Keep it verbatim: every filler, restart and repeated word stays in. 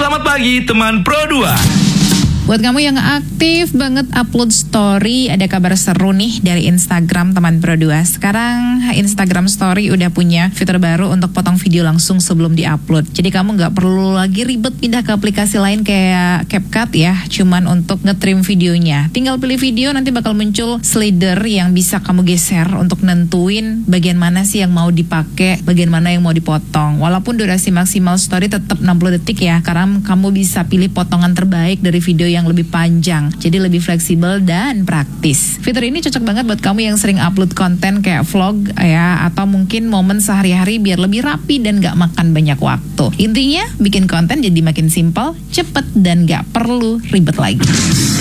Selamat pagi teman Pro dua. Buat kamu yang aktif banget upload story, ada kabar seru nih dari Instagram teman Pro dua. Sekarang Instagram Story udah punya fitur baru untuk potong video langsung sebelum diupload. Jadi kamu nggak perlu lagi ribet pindah ke aplikasi lain kayak CapCut ya, cuman untuk nge-trim videonya. Tinggal pilih video, nanti bakal muncul slider yang bisa kamu geser untuk nentuin bagian mana sih yang mau dipakai, bagian mana yang mau dipotong. Walaupun durasi maksimal story tetap enam puluh detik ya, karena kamu bisa pilih potongan terbaik dari video yang lebih panjang, jadi lebih fleksibel dan praktis. Fitur ini cocok banget buat kamu yang sering upload konten kayak vlog ya, atau mungkin momen sehari-hari biar lebih rapi dan gak makan banyak waktu. Intinya bikin konten jadi makin simpel, cepet, dan gak perlu ribet lagi.